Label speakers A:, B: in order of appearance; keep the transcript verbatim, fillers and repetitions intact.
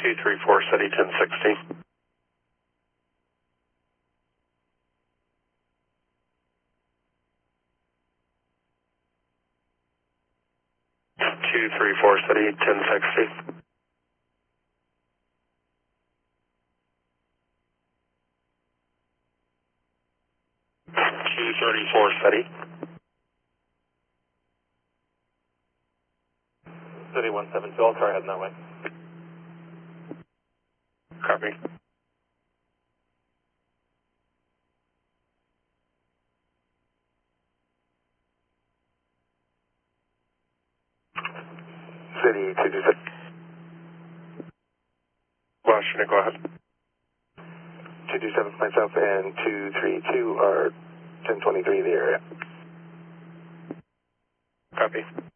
A: two three four, City ten sixty. two three four, City ten sixty. two thirty-four, City. City one seven two, I'll try heading that way. Copy. City two two six. Washington, go ahead. two two seven myself and two three two are ten twenty-three the area. Copy.